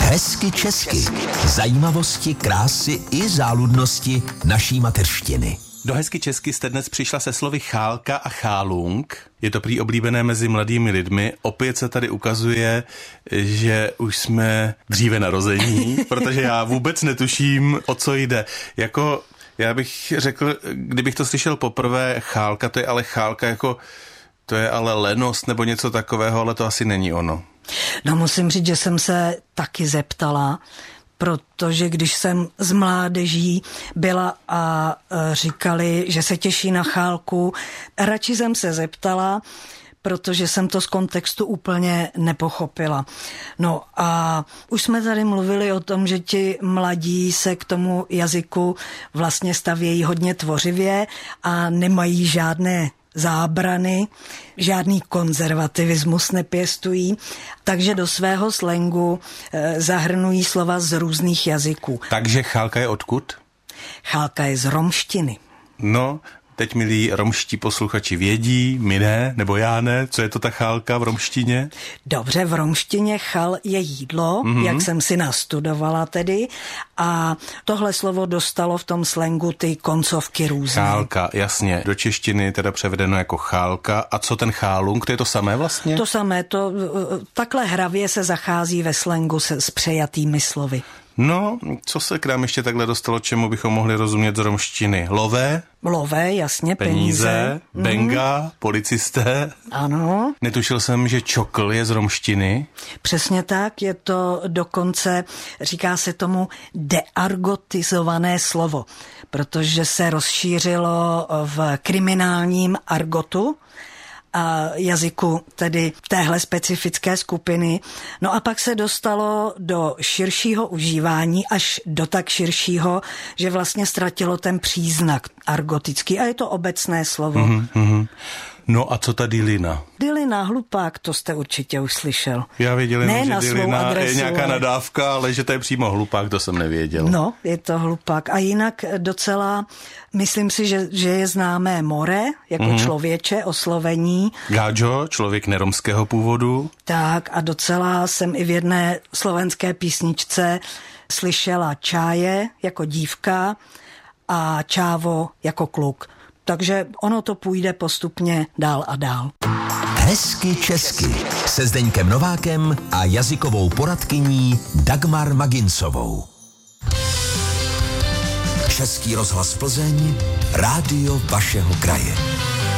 Hezky česky. Zajímavosti, krásy i záludnosti naší mateřštiny. Do Hezky česky jste dnes přišla se slovy chálka a chálung. Je to prý oblíbené mezi mladými lidmi. Opět se tady ukazuje, že už jsme dříve narození, protože já vůbec netuším, o co jde. Já bych řekl, kdybych to slyšel poprvé, chálka, to je ale chálka jako, to je ale lenost nebo něco takového, ale to asi není ono. No musím říct, že jsem se taky zeptala, protože když jsem z mládeží byla a říkali, že se těší na chálku, radši jsem se zeptala, protože jsem to z kontextu úplně nepochopila. No a už jsme tady mluvili o tom, že ti mladí se k tomu jazyku vlastně stavějí hodně tvořivě a nemají žádné zábrany, žádný konzervativismus nepěstují, takže do svého slangu zahrnují slova z různých jazyků. Takže chálka je odkud? Chálka je z romštiny. No, teď milí romští posluchači vědí, my ne, nebo já ne, co je to ta chálka v romštině? Dobře, v romštině chal je jídlo, jak jsem si nastudovala tedy, a tohle slovo dostalo v tom slangu ty koncovky různé. Chálka, jasně, do češtiny teda převedeno jako chálka. A co ten chálung, to je to samé vlastně? To samé, takhle hravě se zachází ve slangu s přejatými slovy. No, co se k nám ještě takhle dostalo, čemu bychom mohli rozumět z romštiny? Lové? Lové, jasně, peníze. Benga, policisté. Ano. Netušil jsem, že čokl je z romštiny. Přesně tak, je to dokonce, říká se tomu deargotizované slovo, protože se rozšířilo v kriminálním argotu, a jazyku tedy téhle specifické skupiny. No a pak se dostalo do širšího užívání, až do tak širšího, že vlastně ztratilo ten příznak argotický a je to obecné slovo. No a co ta dilina? Dilina, hlupák, to jste určitě už slyšel. Já věděl jenom, ne že dilina je nějaká nadávka, ale že to je přímo hlupák, to jsem nevěděl. No, je to hlupák. A jinak docela, myslím si, že je známé more, jako člověče, oslovení. Gáďo, člověk neromského původu. Tak a docela jsem i v jedné slovenské písničce slyšela čáje jako dívka a čávo jako kluk. Takže ono to půjde postupně dál a dál. Hezky česky se Zdeňkem Novákem a jazykovou poradkyní Dagmar Magincovou. Český rozhlas Plzeň, rádio vašeho kraje.